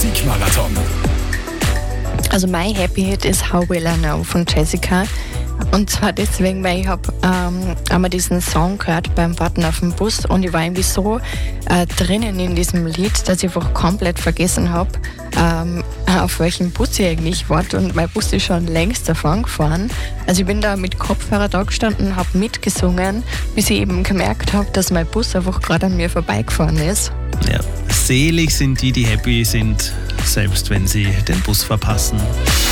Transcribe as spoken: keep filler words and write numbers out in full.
Musikmarathon. Also mein Happy Hit ist How Will I Know von Jessica. Und zwar deswegen, weil ich habe ähm, einmal diesen Song gehört beim Warten auf den Bus und ich war irgendwie so äh, drinnen in diesem Lied, dass ich einfach komplett vergessen habe, ähm, auf welchem Bus ich eigentlich warte, und mein Bus ist schon längst davon gefahren. Also ich bin da mit Kopfhörer da gestanden und habe mitgesungen, bis ich eben gemerkt habe, dass mein Bus einfach gerade an mir vorbeigefahren ist. Ja, selig sind die, die happy sind, selbst wenn sie den Bus verpassen.